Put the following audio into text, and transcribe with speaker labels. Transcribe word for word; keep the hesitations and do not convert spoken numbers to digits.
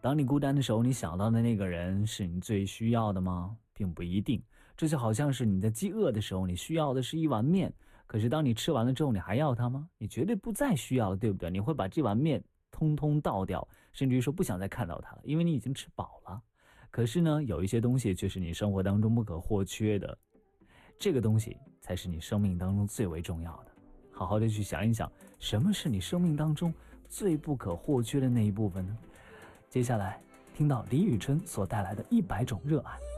Speaker 1: 当你孤单的时候，你想到的那个人是你最需要的吗？并不一定。这就好像是你在饥饿的时候，你需要的是一碗面，可是当你吃完了之后，你还要它吗？你绝对不再需要了，对不对？你会把这碗面通通倒掉，甚至于说不想再看到它了，因为你已经吃饱了。可是呢，有一些东西却是你生活当中不可或缺的，这个东西才是你生命当中最为重要的。好好的去想一想，什么是你生命当中最不可或缺的那一部分呢？接下来听到李宇春所带来的一百种热爱。